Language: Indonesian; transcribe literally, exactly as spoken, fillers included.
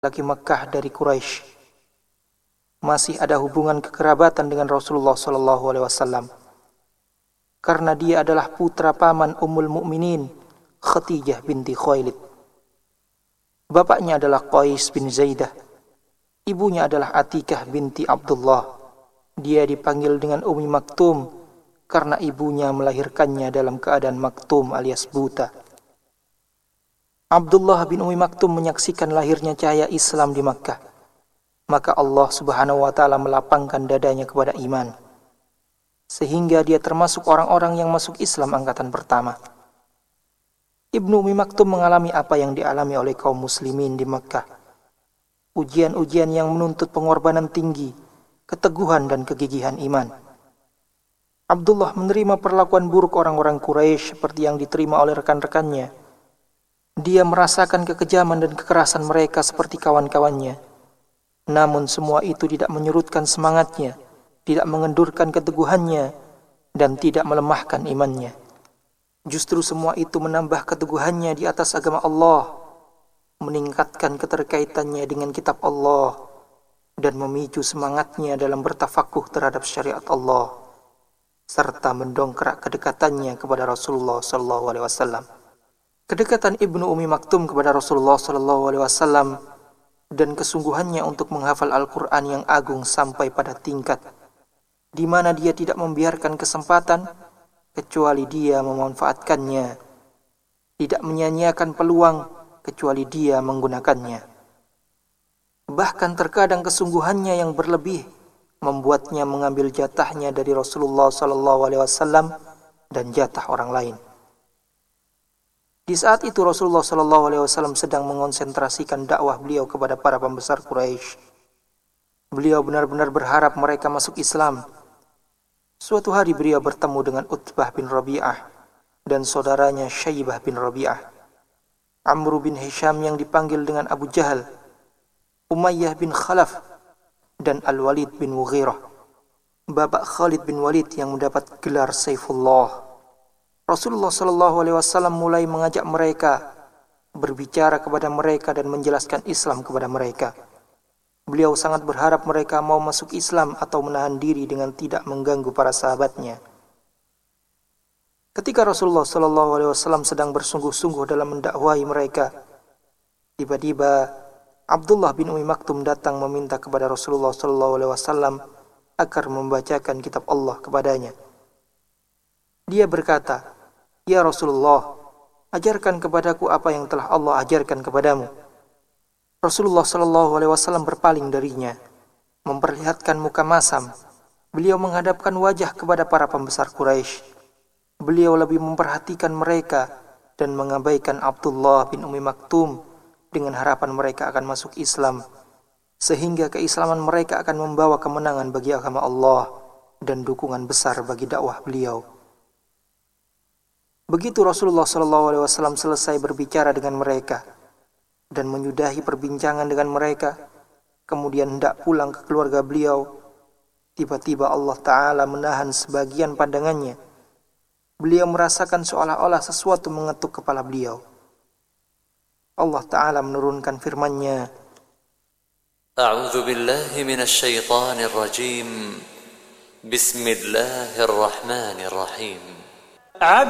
laki Makkah dari Quraisy. Masih ada hubungan kekerabatan dengan Rasulullah Shallallahu Alaihi Wasallam karena dia adalah putra paman Ummul Mukminin Khadijah binti Khuwailid. Bapaknya adalah Qais bin Zaidah, ibunya adalah Atikah binti Abdullah. Dia dipanggil dengan Ummi Maktum karena ibunya melahirkannya dalam keadaan maktum alias buta. Abdullah bin Ummi Maktum menyaksikan lahirnya cahaya Islam di Makkah. Maka Allah Subhanahu wa taala melapangkan dadanya kepada iman, sehingga dia termasuk orang-orang yang masuk Islam angkatan pertama. Ibnu Ummi Maktum mengalami apa yang dialami oleh kaum muslimin di Makkah. Ujian-ujian yang menuntut pengorbanan tinggi, keteguhan dan kegigihan iman. Abdullah menerima perlakuan buruk orang-orang Quraisy seperti yang diterima oleh rekan-rekannya. Dia merasakan kekejaman dan kekerasan mereka seperti kawan-kawannya. Namun semua itu tidak menyurutkan semangatnya, tidak mengendurkan keteguhannya, dan tidak melemahkan imannya. Justru semua itu menambah keteguhannya di atas agama Allah, meningkatkan keterkaitannya dengan kitab Allah, dan memicu semangatnya dalam bertafakuh terhadap syariat Allah, serta mendongkrak kedekatannya kepada Rasulullah Sallallahu Alaihi Wasallam. Kedekatan Ibnu Ummi Maktum kepada Rasulullah Sallallahu Alaihi Wasallam dan kesungguhannya untuk menghafal Al-Quran yang agung sampai pada tingkat di mana dia tidak membiarkan kesempatan kecuali dia memanfaatkannya, tidak menyanyiakan peluang kecuali dia menggunakannya. Bahkan terkadang kesungguhannya yang berlebih membuatnya mengambil jatahnya dari Rasulullah Sallallahu Alaihi Wasallam dan jatah orang lain. Di saat itu Rasulullah Shallallahu Alaihi Wasallam sedang mengonsentrasikan dakwah beliau kepada para pembesar Quraisy. Beliau benar-benar berharap mereka masuk Islam. Suatu hari beliau bertemu dengan Utbah bin Rabi'ah dan saudaranya Syaibah bin Rabi'ah, Amr bin Hisham yang dipanggil dengan Abu Jahal, Umayyah bin Khalaf, dan Al-Walid bin Mughirah, bapak Khalid bin Walid yang mendapat gelar Saifullah. Rasulullah Shallallahu Alaihi Wasallam mulai mengajak mereka, berbicara kepada mereka dan menjelaskan Islam kepada mereka. Beliau sangat berharap mereka mau masuk Islam atau menahan diri dengan tidak mengganggu para sahabatnya. Ketika Rasulullah Shallallahu Alaihi Wasallam sedang bersungguh-sungguh dalam mendakwahi mereka, tiba-tiba Abdullah bin Ummi Maktum datang meminta kepada Rasulullah Shallallahu Alaihi Wasallam agar membacakan kitab Allah kepadanya. Dia berkata, "Ya Rasulullah, ajarkan kepadaku apa yang telah Allah ajarkan kepadamu." Rasulullah Shallallahu Alaihi Wasallam berpaling darinya, memperlihatkan muka masam. Beliau menghadapkan wajah kepada para pembesar Quraisy. Beliau lebih memperhatikan mereka dan mengabaikan Abdullah bin Ummi Maktum dengan harapan mereka akan masuk Islam, sehingga keislaman mereka akan membawa kemenangan bagi agama Allah dan dukungan besar bagi dakwah beliau. Begitu Rasulullah Shallallahu Alaihi Wasallam selesai berbicara dengan mereka dan menyudahi perbincangan dengan mereka, kemudian hendak pulang ke keluarga beliau, tiba-tiba Allah Ta'ala menahan sebagian pandangannya. Beliau merasakan seolah-olah sesuatu mengetuk kepala beliau. Allah Ta'ala menurunkan firman-Nya, A'udzu billahi minasy syaithanir rajim. Bismillahirrahmanirrahim.